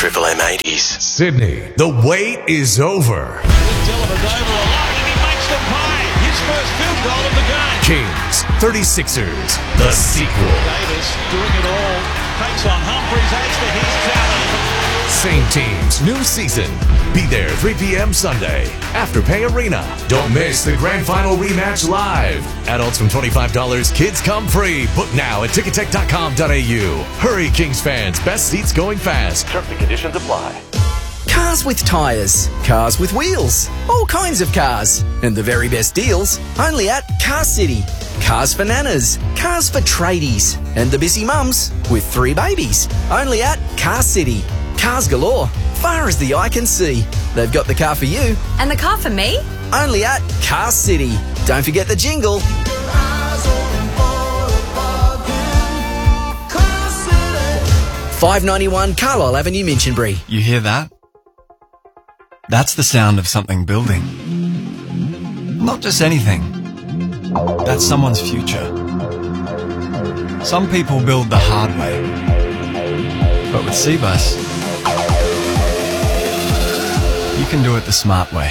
Triple M 80s. Sydney, the wait is over. Dillon's over a lot and he makes them pay. His first field goal of the game. Kings, 36ers, the sequel. Davis doing it all. Takes on Humphries, adds to his talent. Same teams, new season. Be there 3 p.m. Sunday. Afterpay Arena. Don't miss the grand final rematch live. Adults from $25. Kids come free. Book now at tickettech.com.au. Hurry, Kings fans. Best seats going fast. Terms and conditions apply. Cars with tyres, cars with wheels, all kinds of cars. And the very best deals only at Car City. Cars for nanas, cars for tradies, and the busy mums with 3 babies. Only at Car City. Cars galore, far as the eye can see. They've got the car for you. And the car for me? Only at Car City. Don't forget the jingle. $5.91 Carlisle Avenue, Minchinbury. You hear that? That's the sound of something building. Not just anything. That's someone's future. Some people build the hard way. But with Cbus, you can do it the smart way.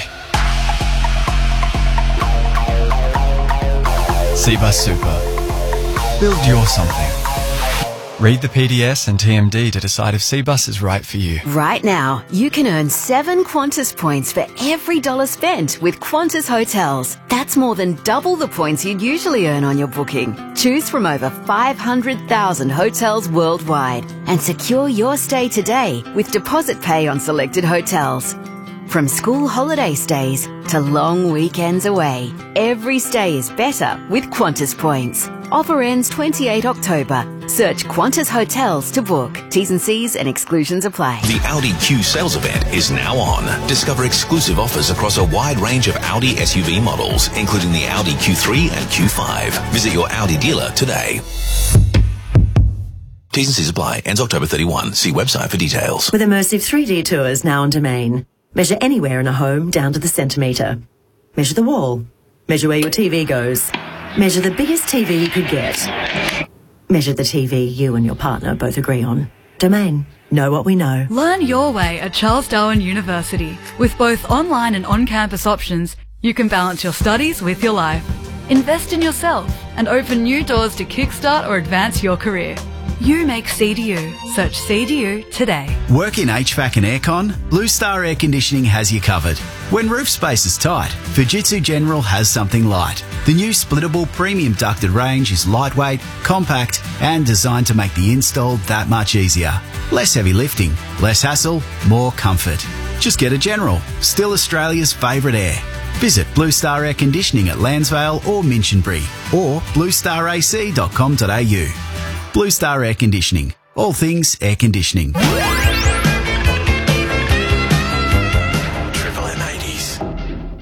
Cbus Super. Build your something. Read the PDS and TMD to decide if Cbus is right for you. Right now, you can earn 7 Qantas points for every $1 spent with Qantas Hotels. That's more than double the points you'd usually earn on your booking. Choose from over 500,000 hotels worldwide and secure your stay today with deposit pay on selected hotels. From school holiday stays to long weekends away, every stay is better with Qantas points. Offer ends 28 October. Search Qantas Hotels to book. T's and C's and exclusions apply. The Audi Q sales event is now on. Discover exclusive offers across a wide range of Audi SUV models, including the Audi Q3 and Q5. Visit your Audi dealer today. T's and C's apply. Ends October 31. See website for details. With immersive 3D tours now on Domain. Measure anywhere in a home down to the centimetre. Measure the wall. Measure where your TV goes. Measure the biggest TV you could get. Measure the TV you and your partner both agree on. Domain. Know what we know. Learn your way at Charles Darwin University. With both online and on-campus options, you can balance your studies with your life. Invest in yourself and open new doors to kickstart or advance your career. You make CDU. Search CDU today. Work in HVAC and aircon? Blue Star Air Conditioning has you covered. When roof space is tight, Fujitsu General has something light. The new splittable premium ducted range is lightweight, compact, and designed to make the install that much easier. Less heavy lifting, less hassle, more comfort. Just get a General. Still Australia's favourite air. Visit Blue Star Air Conditioning at Lansvale or Minchinbury or bluestarac.com.au. Blue Star Air Conditioning. All things air conditioning.